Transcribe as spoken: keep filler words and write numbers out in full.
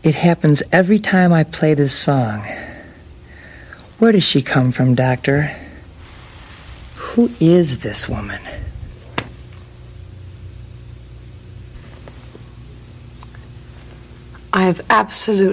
It happens every time I play this song. Where does she come from, Doctor? Who is this woman? I have absolutely